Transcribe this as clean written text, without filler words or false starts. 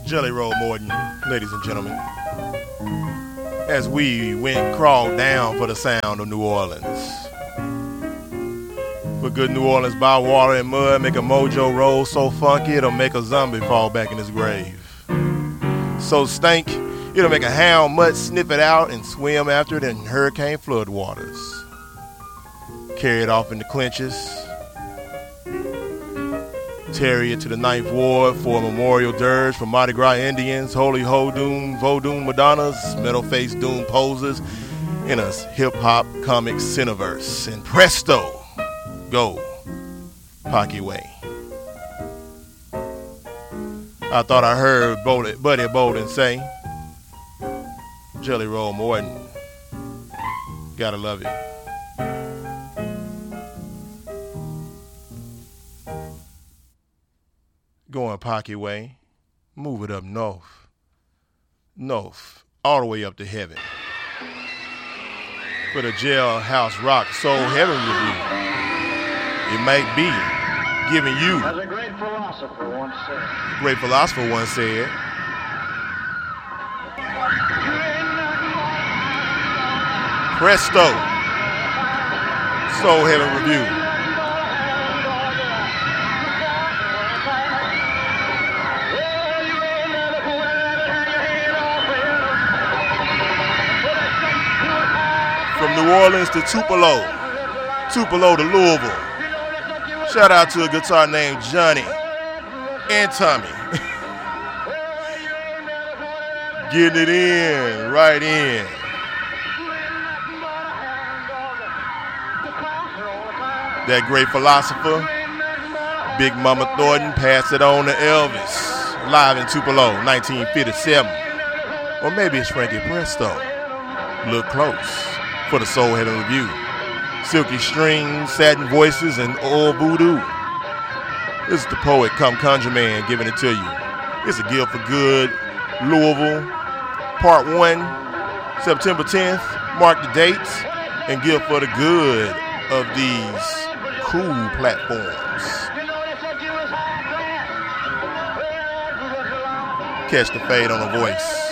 Jelly Roll Morton, ladies and gentlemen, as we crawled down for the sound of New Orleans. For good New Orleans by water and mud, make a mojo roll so funky it'll make a zombie fall back in his grave. So stank, it'll make a hound mutt sniff it out and swim after it in hurricane flood waters. Carry it off in the clinches. Carry it to the Ninth Ward for a memorial dirge for Mardi Gras Indians, holy hodoon, vodun Madonnas, metal-faced doom posers in a hip-hop comic cineverse. And presto, go, Pocky Way. I thought I heard Buddy Bolden say, Jelly Roll Morton, gotta love it. Going Pocky Way, move it up north, all the way up to heaven. For the Jailhouse Rock Soul Heaven review, it might be giving you, as a great philosopher once said, presto, Soul Heaven review. From New Orleans to Tupelo to Louisville. Shout out to a guitar named Johnny and Tommy. Getting it in, right in. That great philosopher, Big Mama Thornton, passed it on to Elvis, live in Tupelo, 1957. Or maybe it's Frankie Presto. Look close for the Soul Heaven review. Silky strings, satin voices, and old voodoo. This is the poet come conjure man giving it to you. It's a Gift for Good, Louisville, Part 1, September 10th. Mark the dates and give for the good of these cool platforms. Catch the fade on the voice.